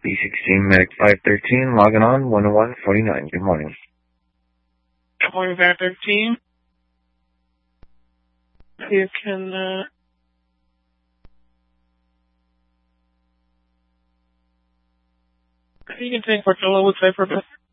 B16 Medic 513, logging on 10149. Good morning. Good morning, 513. You can, take what Jola would say for a bit.